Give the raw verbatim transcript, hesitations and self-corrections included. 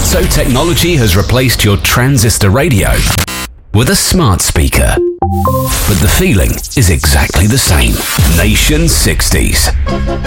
So technology has replaced your transistor radio with a smart speaker. But the feeling is exactly the same. Nation sixties.